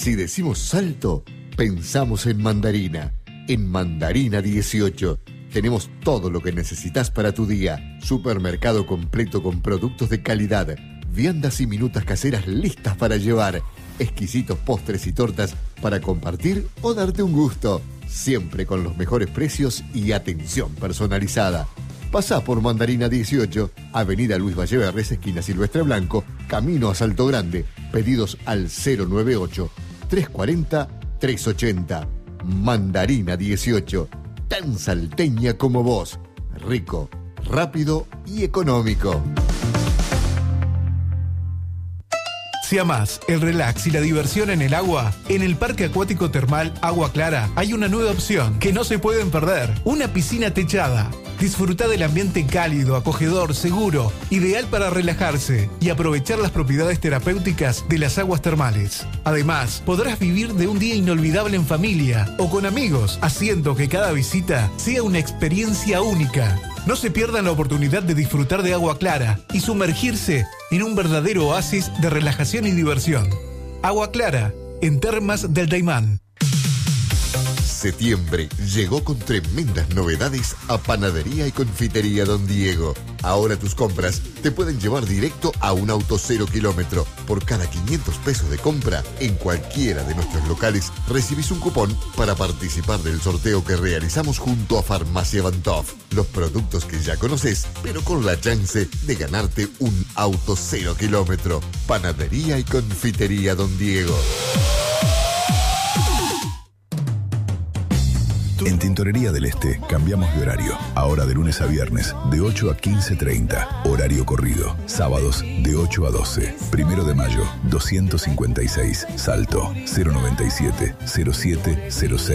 Si decimos Salto, pensamos en Mandarina. En Mandarina 18 tenemos todo lo que necesitas para tu día. Supermercado completo con productos de calidad, viandas y minutas caseras listas para llevar, exquisitos postres y tortas para compartir o darte un gusto. Siempre con los mejores precios y atención personalizada. Pasá por Mandarina 18, Avenida Luis Valleverres, esquina Silvestre Blanco, camino a Salto Grande. Pedidos al 098-340-380. Mandarina 18, tan salteña como vos. Rico, rápido y económico. Si amás el relax y la diversión en el agua, en el Parque Acuático Termal Agua Clara hay una nueva opción que no se pueden perder. Una piscina techada. Disfruta del ambiente cálido, acogedor, seguro, ideal para relajarse y aprovechar las propiedades terapéuticas de las aguas termales. Además, podrás vivir de un día inolvidable en familia o con amigos, haciendo que cada visita sea una experiencia única. No se pierdan la oportunidad de disfrutar de agua clara y sumergirse en un verdadero oasis de relajación y diversión. Agua Clara, en Termas del Daymán. Septiembre llegó con tremendas novedades a Panadería y Confitería Don Diego. Ahora tus compras te pueden llevar directo a un auto 0 kilómetro. Por cada 500 pesos de compra en cualquiera de nuestros locales recibís un cupón para participar del sorteo que realizamos junto a Farmacia Bantov. Los productos que ya conoces, pero con la chance de ganarte un auto 0 kilómetro. Panadería y Confitería Don Diego. En Tintorería del Este cambiamos de horario. Ahora de lunes a viernes, de 8 a 15:30. Horario corrido. Sábados, de 8 a 12. 1 de mayo, 256. Salto, 097 0706.